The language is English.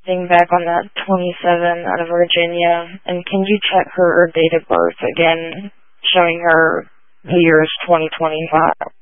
thing back on that 27 out of Virginia, and can you check her date of birth again, showing her the year is 2025?